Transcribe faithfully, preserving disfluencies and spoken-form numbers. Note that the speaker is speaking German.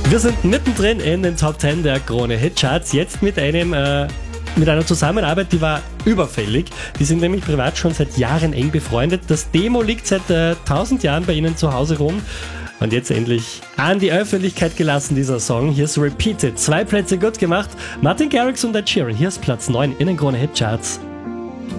Wir sind mittendrin in den Top zehn der Krone Hitcharts. Jetzt mit einem äh, mit einer Zusammenarbeit, die war überfällig. Die sind nämlich privat schon seit Jahren eng befreundet. Das Demo liegt seit äh, tausend Jahren bei ihnen zu Hause rum. Und jetzt endlich an die Öffentlichkeit gelassen, dieser Song. Hier ist Repeated. Zwei Plätze gut gemacht. Martin Garrix und Ed Sheeran. Hier ist Platz neun in den Krone Hitcharts.